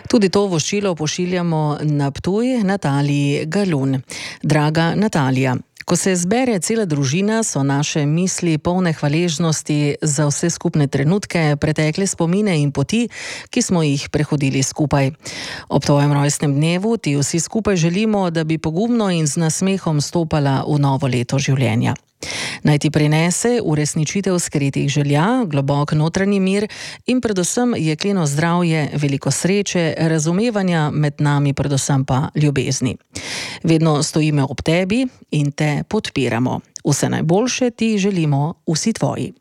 Tudi to voščilo pošiljamo na Ptuj Nataliji Galun. Draga Natalija, ko se zbere cela družina, so naše misli polne hvaležnosti za vse skupne trenutke, pretekle spomine in poti, ki smo jih prehodili skupaj. Ob tvojem rojstnem dnevu ti vsi skupaj želimo, da bi pogumno in z nasmehom stopala v novo leto življenja. Naj ti prinese uresničitev skritih želja, globok notranji mir in predvsem jekleno zdravje, veliko sreče, razumevanja med nami, predvsem pa ljubezni. Vedno stojimo ob tebi in te podpiramo. Vse najboljše ti želimo vsi tvoji.